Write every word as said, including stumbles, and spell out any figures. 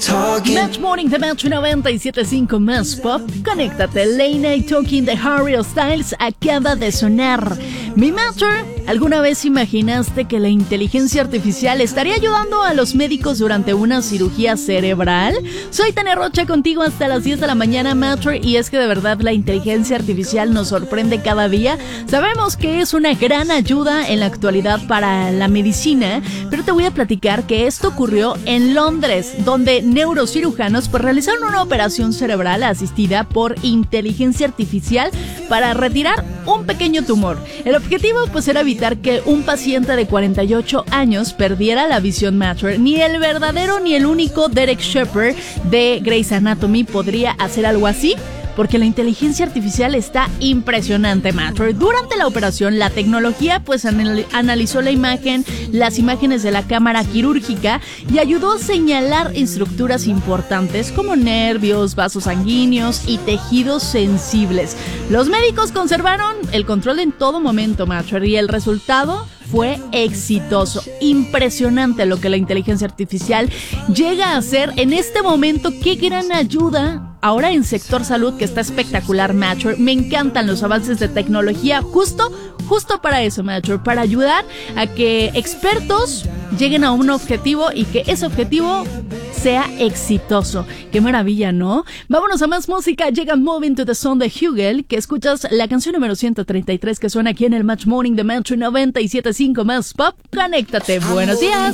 Match Morning de Match noventa y siete punto cinco más pop. Conéctate, Late Night Talking de Harry Styles acaba de sonar. Mi Matcher, ¿alguna vez imaginaste que la inteligencia artificial estaría ayudando a los médicos durante una cirugía cerebral? Soy Tania Rocha contigo hasta las diez de la mañana, Matcher, y es que de verdad la inteligencia artificial nos sorprende cada día. Sabemos que es una gran ayuda en la actualidad para la medicina, pero te voy a platicar que esto ocurrió en Londres, donde neurocirujanos pues realizaron una operación cerebral asistida por inteligencia artificial para retirar un pequeño tumor. El objetivo pues era evitar que un paciente de cuarenta y ocho años perdiera la visión. Matcher, ni el verdadero ni el único Derek Shepherd de Grey's Anatomy podría hacer algo así, porque la inteligencia artificial está impresionante, Matcher. Durante la operación, la tecnología pues anal- analizó la imagen, las imágenes de la cámara quirúrgica y ayudó a señalar estructuras importantes como nervios, vasos sanguíneos y tejidos sensibles. Los médicos conservaron el control en todo momento, Matcher, y el resultado fue exitoso. Impresionante lo que la inteligencia artificial llega a hacer en este momento. ¡Qué gran ayuda! Ahora en sector salud, que está espectacular, Matcher. Me encantan los avances de tecnología justo, justo para eso, Matcher, para ayudar a que expertos lleguen a un objetivo y que ese objetivo sea exitoso. ¡Qué maravilla!, ¿no? Vámonos a más música. Llega Moving to the Sun de Hugel, que escuchas la canción número ciento treinta y tres que suena aquí en el Match Morning de Match noventa y siete punto cinco más pop. Conéctate. Buenos días.